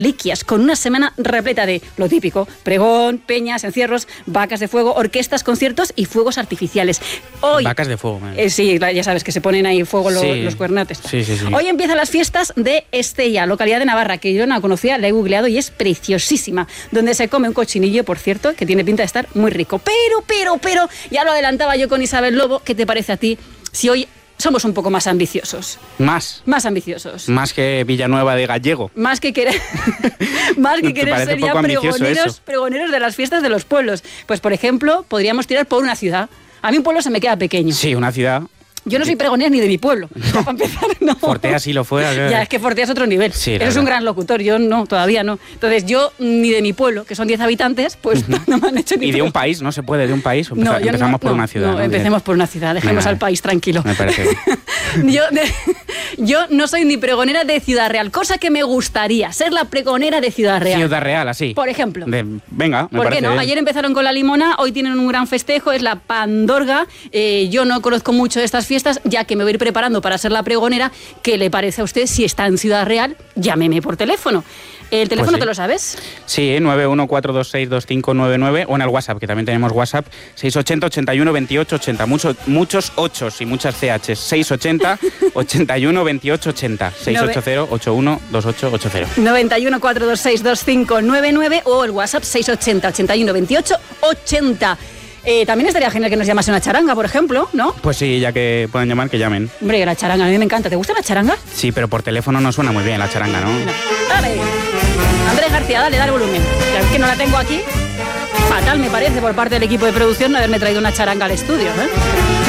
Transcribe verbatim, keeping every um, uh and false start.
reliquias, con una semana repleta de lo típico: pregón, peñas, encierros, vacas de fuego, orquestas, conciertos y fuegos artificiales. Hoy, vacas de fuego. Eh, sí, ya sabes que se ponen ahí fuego lo, sí. los cuernates. Sí, sí, sí. Hoy empiezan las fiestas de Estella, localidad de Navarra, que yo no la conocía, la he googleado y es preciosísima, donde se come un cochinillo, por cierto, que tiene pinta de estar muy rico. Pero, pero, pero, ya lo adelantaba yo con Isabel Lobo, ¿qué te parece a ti si hoy somos un poco más ambiciosos? Más. Más ambiciosos. Más que Villanueva de Gallego. Más que querer, más que querer ser ya pregoneros, pregoneros de las fiestas de los pueblos. Pues, por ejemplo, podríamos tirar por una ciudad. A mí un pueblo se me queda pequeño. Sí, una ciudad. Yo no soy pregonera ni de mi pueblo. No. Para empezar, no. Fortea sí lo fue. ¿Qué? Ya, es que Fortea es otro nivel. Sí, Eres un gran locutor, yo no, todavía no. Entonces, yo ni de mi pueblo, que son diez habitantes, pues uh-huh. no me han hecho ni... Y de un país, ¿no se puede? ¿De un país? Empeza, no, empezamos no, por no, una ciudad. No, ¿no? empecemos por una ciudad, dejemos Venga, al país tranquilo. Me parece bien. yo, de, yo no soy ni pregonera de Ciudad Real, cosa que me gustaría, ser la pregonera de Ciudad Real. Ciudad Real, así. Por ejemplo. De, venga, me ¿Por parece qué no? bien. Ayer empezaron con la limona, hoy tienen un gran festejo, es la Pandorga. Eh, yo no conozco mucho de estas fiestas, ya que me voy a ir preparando para ser la pregonera. ¿Qué le parece a usted? Si está en Ciudad Real, llámeme por teléfono. ¿El teléfono pues sí. te lo sabes? Sí, nueve uno cuatro dos seis dos cinco nueve nueve, o en el WhatsApp, que también tenemos WhatsApp, seis ochenta ochenta y uno veintiocho ochenta. Muchos, muchos ochos y muchas C Hs. seis ochenta ochenta y uno veintiocho ochenta. seis ochenta ochenta y uno veintiocho ochenta. noventa y uno cuatro dos seis dos cinco nueve nueve o el WhatsApp seis ochenta ochenta y uno veintiocho ochenta. Eh, también estaría genial que nos llamase una charanga, por ejemplo, ¿no? Pues sí, ya que pueden llamar, que llamen. Hombre, la charanga, a mí me encanta. ¿Te gusta la charanga? Sí, pero por teléfono no suena muy bien la charanga, ¿no? no. Dale. Andrés García, dale, dale volumen. Ya es que no la tengo aquí. Fatal, me parece, por parte del equipo de producción no haberme traído una charanga al estudio, ¿eh?